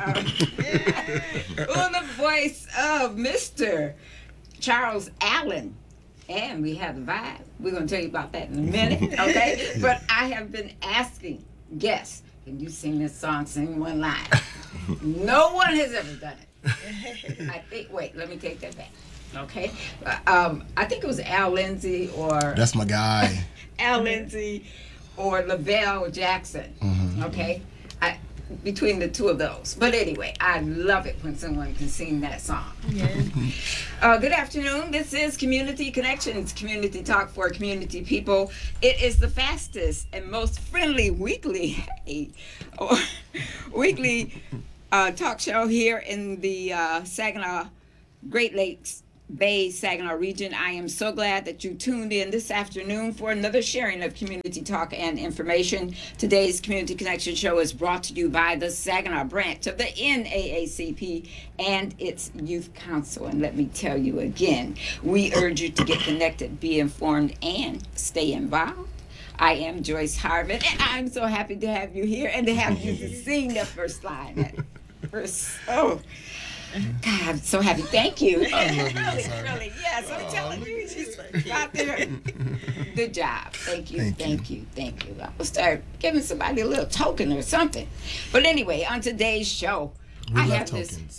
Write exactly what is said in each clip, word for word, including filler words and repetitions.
On the voice of Mister Charles Allen. And we have the vibe. We're going to tell you about that in a minute, okay? But I have been asking guests, can you sing this song, sing one line? No one has ever done it. I think, wait, let me take that back. Okay? Uh, um, I think it was Al Lindsay or... That's my guy. Al Lindsay or Lavelle Jackson, Mm-hmm. okay? I, between the two of those. But anyway, I love it when someone can sing that song. Yeah. Uh, good afternoon. This is Community Connections, community talk for community people. It is the fastest and most friendly weekly, hey, or weekly uh, talk show here in the uh, Saginaw Great Lakes Bay Saginaw region. I am so glad that you tuned in this afternoon for another sharing of community talk and information. Today's Community Connection show is brought to you by the Saginaw branch of the N double A C P and its Youth Council. And let me tell you again, we urge you to get connected, be informed, and stay involved. I am Joyce Harvin, and I'm so happy to have you here and to have you to sing the first line. That first, oh. God, I'm so happy. Thank you. I love you, really, Miss Harvey. really, yes. I'm Oh, telling look you, at she's you. out there. Good job. Thank you. Thank Thank, you. Thank you. I will start giving somebody a little token or something. But anyway, on today's show, We I love have tokens.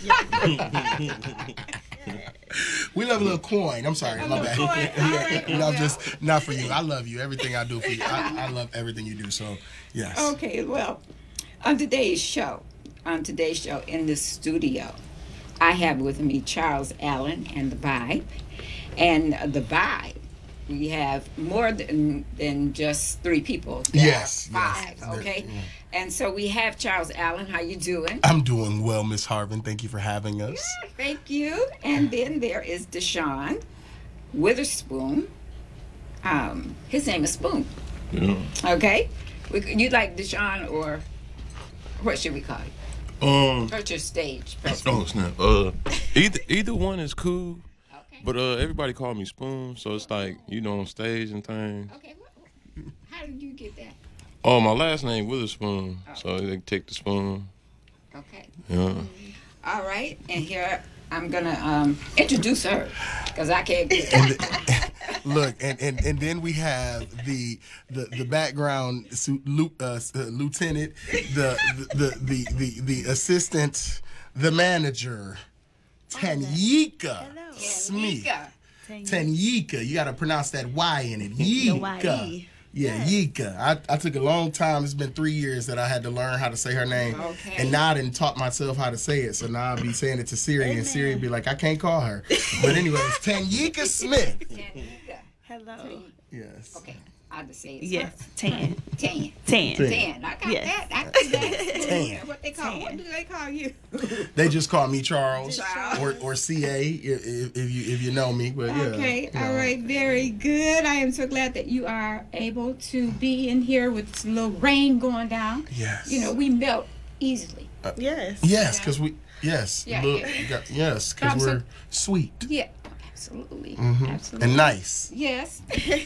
this. We love a little coin. I'm sorry, A my little bad. coin, all Yeah, right, no, well. just not for you. I love you. Everything I do for you. I, I love everything you do. So, yes. Okay, well, on today's show, on today's show in the studio, I have with me Charles Allen and the Vibe. And the Vibe, we have more than, than just three people. There are Yes, Five, yes. okay? Yeah. And so we have Charles Allen. How you doing? I'm doing well, Miss Harvin. Thank you for having us. Thank you. And then there is Deshaun Witherspoon. Um, his name is Spoon. Yeah. Okay? We, you like Deshaun or what should we call you? Um. What's your stage? Oh snap. Uh, either either one is cool, Okay. but uh, everybody call me Spoon, so it's like you know on stage and things. Okay. What, how did you get that? Oh, my last name Witherspoon, so they take the spoon. Okay. Yeah. All right. And here I'm gonna um, introduce her because I can't get And that. the- look, and, and, and then we have the the the background su- lu- uh, uh, lieutenant, the the, the the the assistant, the manager, Tanyika Smith. Nika. Tanyika, you gotta pronounce that Y in it. The Yika. Y-E. Yeah, Yika. I, I took a long time. It's been three years that I had to learn how to say her name. Okay. And now I didn't taught myself how to say it. So now I'll be saying it to Siri, and Siri be like, I can't call her. But anyways, Tanyika Smith. Tanika. Hello. Yes. Okay. I'll just say it. Yes, tan. Tan. Tan. Tan. Tan. I got Yes. that. I got that. Tan. What they call? What do they call you? They just call me Charles Charles. or or C A if, if if you if you know me. But yeah. Okay, you know. all right, very good. I am so glad that you are able to be in here with a little rain going down. Yes. You know, we melt easily. Yes. Yes, because we yes Yeah, look, yeah. you got- yes I'm because so- we're sweet Yeah, absolutely. Mhm. Absolutely. and nice. Yes.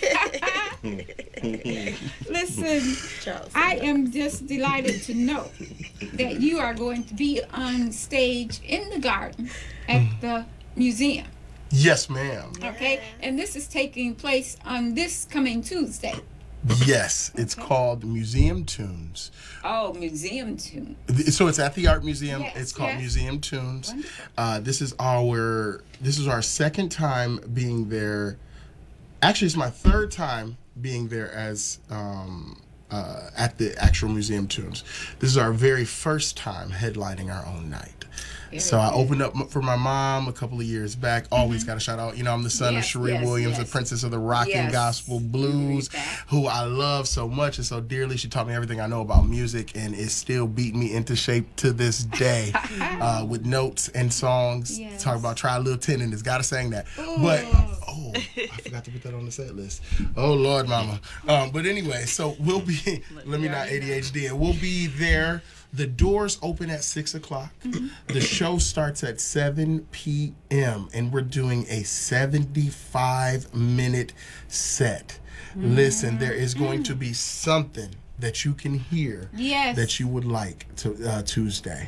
Listen, Charles. I am just delighted to know that you are going to be on stage in the garden at the museum. Yes, ma'am. Okay? And this is taking place on this coming Tuesday. Yes, it's called Museum Tunes. Oh, museum tune. So it's at the Art Museum. Yes, It's called yes. Museum Tunes. Wonderful. Uh, this is our this is our second time being there. Actually, it's my third time being there as um, uh, at the actual Museum Tunes. This is our very first time headlining our own night. Very So I good. opened up m- for my mom a couple of years back. Always got to shout out. You know, I'm the son Yes, of Cherie yes, Williams, yes. the princess of the rock and Yes. gospel blues, Cherie back. who I love so much and so dearly. She taught me everything I know about music, and is still beating me into shape to this day uh, with notes and songs. Yes. Talk about try a little tennis. Got to sing that. But oh, I forgot to put that on the set list. Oh Lord, Mama. Um, but anyway, so we'll be. Let me not A D H D. And we'll be there. The doors open at six o'clock. The show starts at seven p.m. and we're doing a seventy-five minute set. Listen, there is going to be something that you can hear Yes. that you would like to uh, Tuesday.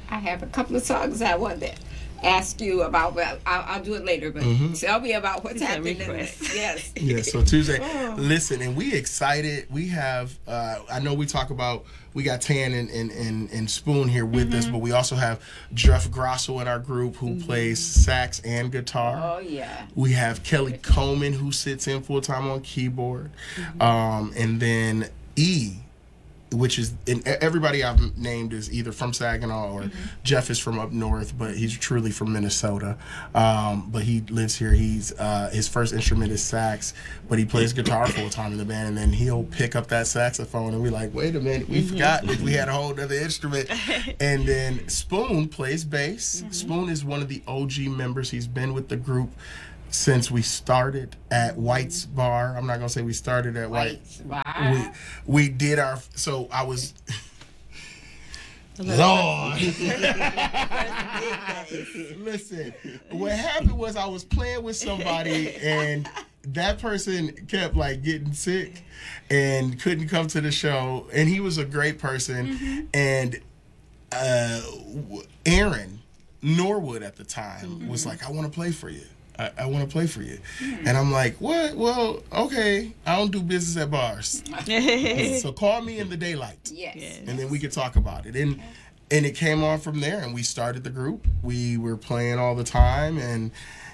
I have a couple of songs I want to ask you about, but I'll, I'll do it later. But Mm-hmm. tell me about what's It's a happening. In request. the, yes. Yeah, so Tuesday. Oh. Listen, and we excited. We have, uh, I know we talk about, we got Tan and, and, and, and Spoon here with Mm-hmm. us, but we also have Jeff Grosso in our group who Mm-hmm. plays sax and guitar. Oh yeah. We have Kelly Coleman who sits in full time on keyboard. Mm-hmm. Um, and then E, which is, and e- everybody I've named is either from Saginaw or Mm-hmm. Jeff is from up north, but he's truly from Minnesota. Um, but he lives here. He's uh, his first instrument is sax, but he plays guitar full time in the band, and then he'll pick up that saxophone, and we're like, wait a minute, we forgot that we had a whole other instrument. And then Spoon plays bass. Spoon is one of the O G members. He's been with the group since we started at White's Bar. I'm not gonna say we started at White. Wait. Wow. We we did our so I was Lord. Listen, what happened was I was playing with somebody and that person kept like getting sick and couldn't come to the show, and he was a great person. And uh Aaron Norwood at the time was like, I want to play for you. I, I want to play for you. And I'm like, what? Well, okay. I don't do business at bars. So call me in the daylight. Yes. Yes. And then we could talk about it. And and it came on from there, and we started the group. We were playing all the time, and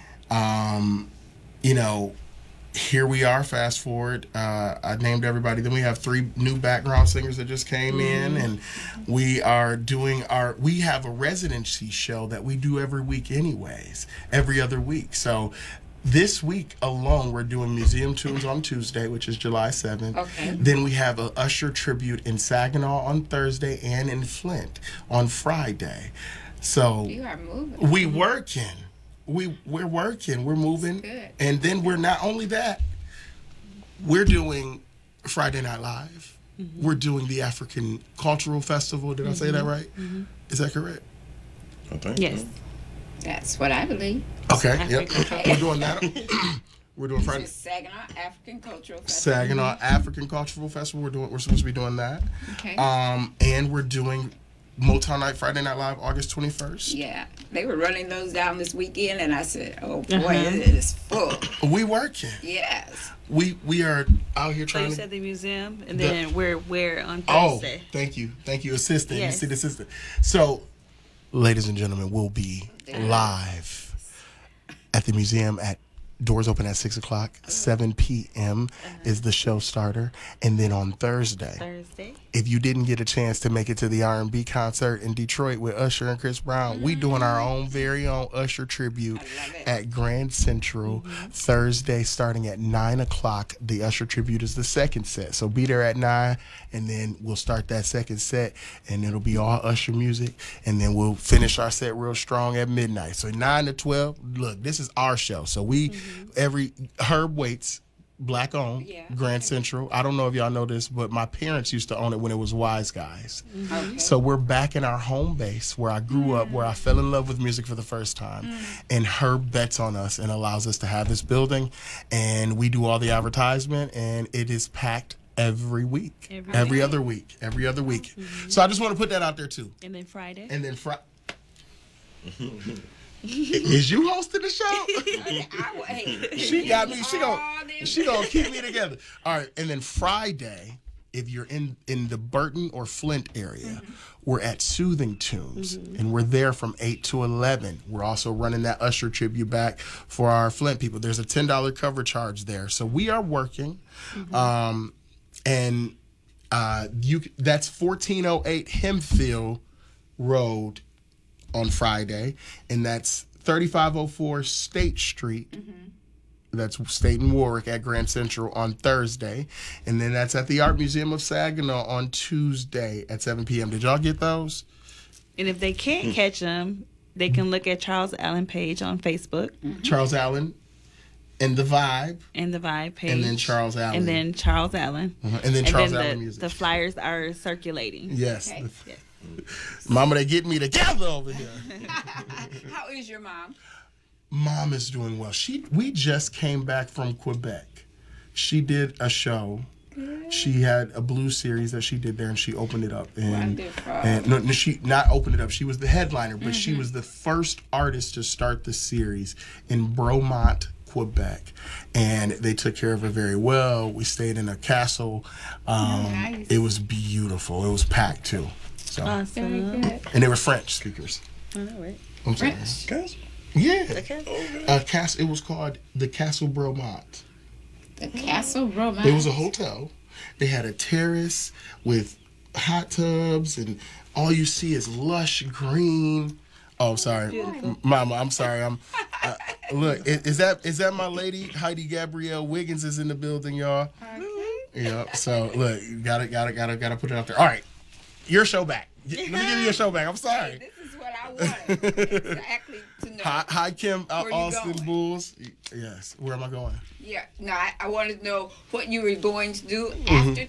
um, you know, here we are. Fast forward, uh, I named everybody. Then we have three new background singers that just came in, and we are doing our. We have a residency show that we do every week, anyways, every other week. So. This week alone, we're doing Museum Tunes on Tuesday, which is July seventh. Okay. Then we have a Usher tribute in Saginaw on Thursday and in Flint on Friday. So You are moving. we working. We we're working. We're moving. Good. And then we're not only that, we're doing Friday Night Live. We're doing the African Cultural Festival. Did I say that right? Is that correct? I think. Yes. That's what I believe. Okay. Yep. African We're doing that. We're doing Friday. This is Saginaw African Cultural Festival. Saginaw African Cultural Festival. We're doing. We're supposed to be doing that. Okay. Um, and we're doing Motown Night Friday Night Live August twenty-first. Yeah, they were running those down this weekend, and I said, "Oh boy, Uh-huh. it is full." We working. Yes. We we are out here So trying you to. said the museum, and The- then we're where on Oh, Thursday. thank you, thank you, assistant. Yes. You see the assistant. So, ladies and gentlemen, we'll be live at the museum at. Doors open at six o'clock. seven p.m. is the show starter. And then on Thursday, Thursday. if you didn't get a chance to make it to the R and B concert in Detroit with Usher and Chris Brown, we doing our own very own Usher tribute love it. at Grand Central Thursday starting at nine o'clock. The Usher tribute is the second set. So be there at nine, and then we'll start that second set, and it'll be all Usher music, and then we'll finish our set real strong at midnight. So nine to twelve, look, this is our show. So we, every, Herb Waits, black owned, Yeah. Grand Central. I don't know if y'all know this, but my parents used to own it when it was Wise Guys. Okay. So we're back in our home base where I grew up, where I fell in love with music for the first time. And Herb bets on us and allows us to have this building. And we do all the advertisement, and it is packed every week. Every Every week. other week. Every other week. So I just want to put that out there too. And then Friday. And then Friday. Is you hosting the show? I, hey, She got me. She all gonna them- she gonna keep me together. All right, and then Friday, if you're in in the Burton or Flint area, we're at Soothing Tunes, and we're there from eight to eleven. We're also running that Usher tribute back for our Flint people. There's a ten dollar cover charge there, so we are working, um, and uh, you that's fourteen oh eight Hemphill Road on Friday, and that's thirty-five oh four State Street. That's State and Warwick at Grand Central on Thursday. And then that's at the Art Museum of Saginaw on Tuesday at seven p.m. Did y'all get those? And if they can't catch them, they can look at Charles Allen page on Facebook Charles Allen and The Vibe. and the Vibe page. And then Charles Allen. And then Charles Allen. Uh-huh. And then And Charles then Allen the, Music. the flyers are circulating. Yes. Okay. Yes. Mama, they get me together over here. How is your mom? Mom is doing well. She we just came back from Quebec. She did a show She had a blues series that she did there, and she opened it up. And, Wonderful. and no, no, she not opened it up. She was the headliner, but she was the first artist to start the series in Bromont, Quebec, and they took care of her very well. We stayed in a castle. Um, Nice. It was beautiful. It was packed too. So, Very Awesome. good. and they were French speakers. All right. I'm sorry. French. Castle. Yeah. Okay. A castle. It was called the Castle Bromont. The Castle Romance. It was a hotel. They had a terrace with hot tubs, and all you see is lush green. Oh, sorry, M- Mama. I'm sorry. I'm. Uh, look, i- is that is that my lady Heidi Gabrielle Wiggins is in the building, y'all? Yeah. So look, gotta gotta gotta gotta put it out there. All right, your show back. Let me give you your show back. I'm sorry. This is what I wanted exactly to know. Hi, hi Kim, uh, Where you Austin going? Bulls. Yes. Where am I going? Yeah, no, I, I wanted to know what you were going to do Mm-hmm. after